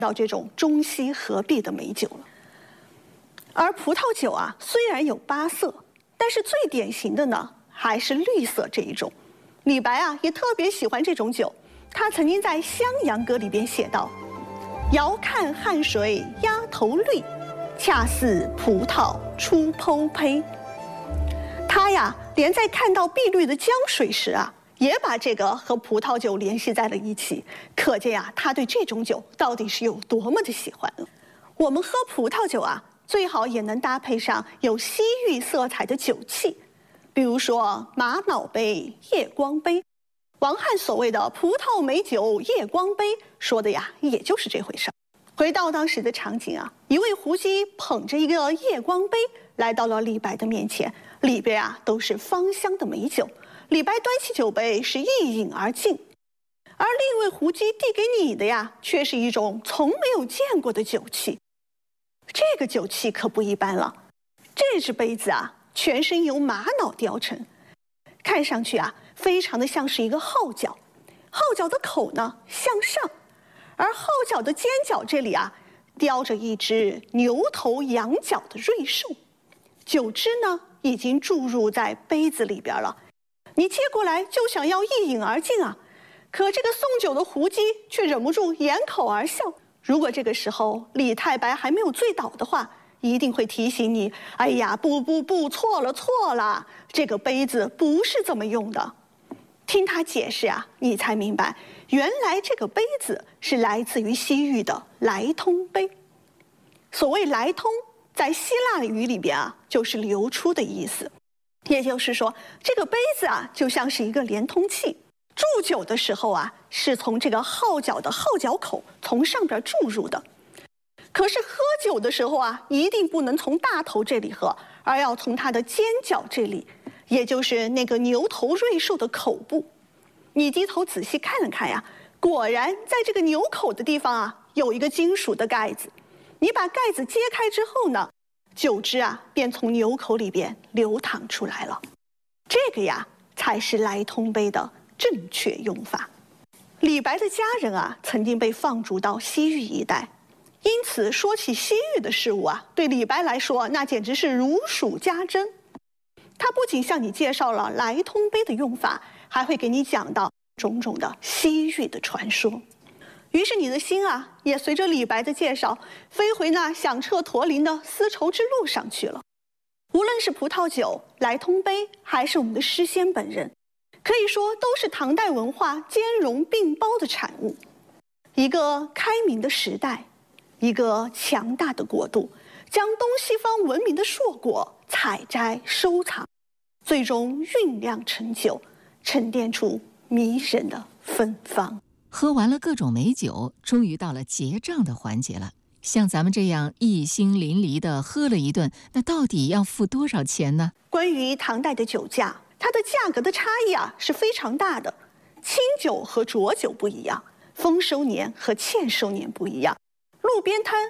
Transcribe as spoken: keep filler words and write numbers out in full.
到这种中西合璧的美酒了。而葡萄酒啊，虽然有八色，但是最典型的呢还是绿色这一种。李白啊也特别喜欢这种酒，他曾经在《襄阳歌》里边写道：“遥看汉水鸭头绿，恰似葡萄出剖胚。”他呀连在看到碧绿的江水时啊，也把这个和葡萄酒联系在了一起，可见啊，他对这种酒到底是有多么的喜欢了。我们喝葡萄酒啊，最好也能搭配上有西域色彩的酒器，比如说玛瑙杯、夜光杯。王翰所谓的葡萄美酒夜光杯，说的呀，也就是这回事儿。回到当时的场景啊，一位胡姬捧着一个夜光杯来到了李白的面前，里边啊都是芳香的美酒。李白端起酒杯是一饮而尽，而另一位胡姬递给你的呀，却是一种从没有见过的酒器。这个酒器可不一般了，这只杯子啊，全身由玛瑙雕成，看上去啊，非常的像是一个号角。号角的口呢向上，而号角的尖角这里啊，雕着一只牛头羊角的瑞兽。酒汁呢，已经注入在杯子里边了。你接过来就想要一饮而尽啊，可这个送酒的胡姬却忍不住掩口而笑。如果这个时候李太白还没有醉倒的话，一定会提醒你：哎呀，不不不，错了错了，这个杯子不是这么用的。听他解释啊，你才明白，原来这个杯子是来自于西域的来通杯。所谓来通，在希腊语里边啊，就是流出的意思。也就是说，这个杯子啊，就像是一个连通器。注酒的时候啊，是从这个号角的号角口从上边注入的。可是喝酒的时候啊，一定不能从大头这里喝，而要从它的尖角这里，也就是那个牛头瑞兽的口部。你低头仔细看了看呀，果然在这个牛口的地方啊，有一个金属的盖子。你把盖子揭开之后呢，酒汁啊便从牛口里边流淌出来了。这个呀，才是来通杯的正确用法。李白的家人啊，曾经被放逐到西域一带，因此说起西域的事物啊，对李白来说那简直是如数家珍。他不仅向你介绍了来通杯的用法，还会给你讲到种种的西域的传说。于是你的心啊，也随着李白的介绍，飞回那响彻驼铃的丝绸之路上去了。无论是葡萄酒、来通杯，还是我们的诗仙本人，可以说都是唐代文化兼容并包的产物。一个开明的时代，一个强大的国度，将东西方文明的硕果采摘收藏，最终酝酿成酒，沉淀出迷人的芬芳。 喝完了各种美酒，终于到了结账的环节了。像咱们这样一星淋漓的喝了一顿，那到底要付多少钱呢？ 关于唐代的酒价，它的价格的差异啊是非常大的。清酒和浊酒不一样，丰收年和欠收年不一样，路边摊